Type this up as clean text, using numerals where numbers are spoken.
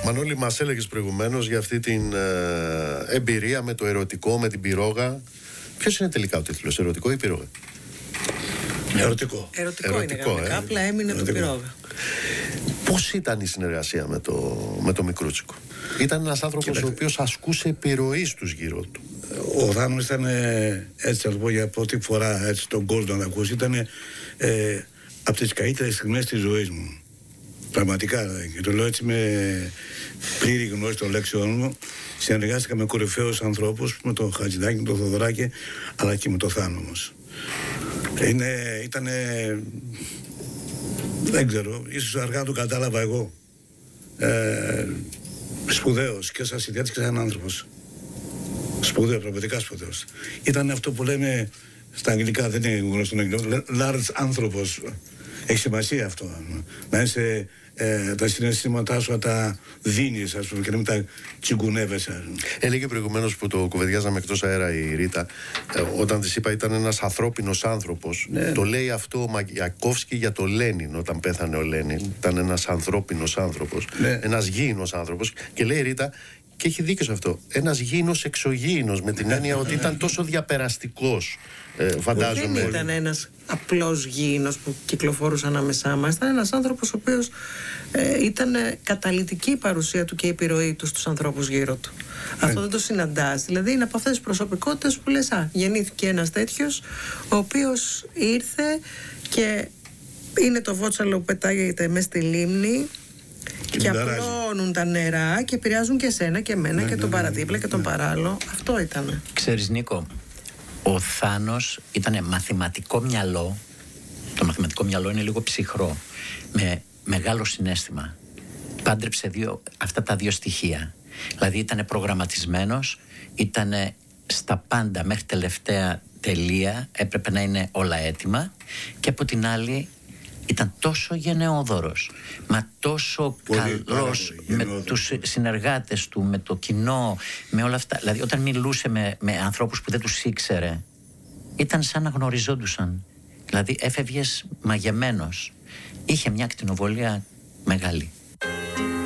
Μανώλη, μας έλεγες προηγουμένως για αυτή την εμπειρία με το ερωτικό, με την πυρόγα. Ποιος είναι τελικά ο τίτλος, ερωτικό ή πυρόγα? Ερωτικό. Ερωτικό είναι κανονικά, απλά έμεινε το πυρόγα. Πώς ήταν η συνεργασία με το Μικρούτσικο? Ήταν ένας άνθρωπος ο οποίος ασκούσε επιρροή στους γύρω του. Ο Θάνος ήταν, έτσι θα το πω για πρώτη φορά, έτσι τον κόσμο να ακούσει, ήταν από τις καλύτερες στιγμές της ζωής μου. Πραγματικά, και το λέω έτσι με πλήρη γνώση των λέξεων μου. Συνεργάστηκα με κορυφαίους ανθρώπους, με τον Χατζηδάκη, με τον Θοδωράκη, αλλά και με τον Θάνο όμως. Ήτανε, δεν ξέρω, ίσως αργά το κατάλαβα εγώ. Σπουδαίος και σαν συνδυάτης και σαν άνθρωπος. Σπουδαίος, πραγματικά σπουδαίος. Ήταν αυτό που λέμε στα αγγλικά, δεν είναι γνωστό να αγγλικό, large άνθρωπος. Έχει σημασία αυτό. Να είσαι τα συναισθήματά σου, να τα δίνεις, ας πούμε, και να μην τα τσιγκουνεύεσαι. Έλεγε προηγουμένως που το κουβεντιάζαμε εκτός αέρα η Ρίτα, όταν της είπα ήταν ένας ανθρώπινος άνθρωπος. Ναι. Το λέει αυτό ο Μαγιακόφσκι για το Λένιν, όταν πέθανε ο Λένιν. Ήταν ένας ανθρώπινος άνθρωπος, ναι. Ένας γήινος άνθρωπος. Και λέει η Ρίτα, και έχει δίκιο σε αυτό, ένας γήινος εξωγήινος, με την έννοια ότι ήταν τόσο διαπεραστικός. Φαντάζομαι. Δεν ήταν ένας απλός γήινος που κυκλοφορούσε ανάμεσά μας. Ήταν ένας άνθρωπος ο οποίος ήταν καταλυτική η παρουσία του και η επιρροή του στους ανθρώπους γύρω του. Αυτό δεν το συναντάς. Δηλαδή είναι από αυτές τις προσωπικότητες που λες, γεννήθηκε ένας τέτοιος, ο οποίος ήρθε και είναι το βότσαλο που πετάγεται μέσα στη λίμνη και απλώνουν τα νερά και επηρεάζουν και εσένα και εμένα και τον παραδίπλα και τον παράλληλο. Αυτό ήτανε. Ξέρεις, Νίκο, ο Θάνος ήταν μαθηματικό μυαλό. Το μαθηματικό μυαλό είναι λίγο ψυχρό, με μεγάλο συναίσθημα. Πάντρεψε αυτά τα δύο στοιχεία. Δηλαδή ήταν προγραμματισμένος, ήταν στα πάντα μέχρι τελευταία τελεία, έπρεπε να είναι όλα έτοιμα, και από την άλλη ήταν τόσο γενναιόδωρος, μα τόσο καλός με τους συνεργάτες του, με το κοινό, με όλα αυτά. Δηλαδή όταν μιλούσε με ανθρώπους που δεν τους ήξερε, ήταν σαν να γνωριζόντουσαν. Δηλαδή έφευγες μαγεμένος. Είχε μια ακτινοβολία μεγάλη.